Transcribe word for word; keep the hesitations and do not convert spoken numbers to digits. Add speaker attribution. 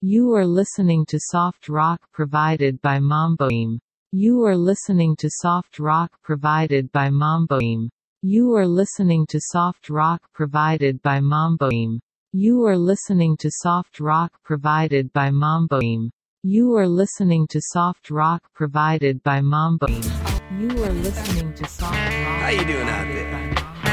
Speaker 1: You are listening to soft rock provided by Mamboim. You are listening to soft rock provided by Mamboim. You are listening to soft rock provided by Mamboim. You are listening to soft rock provided by Mamboim. You are listening to soft rock provided by Mamboim. You are listening to soft rock.
Speaker 2: How you doing out
Speaker 1: provided
Speaker 2: there?
Speaker 1: by Mamboim.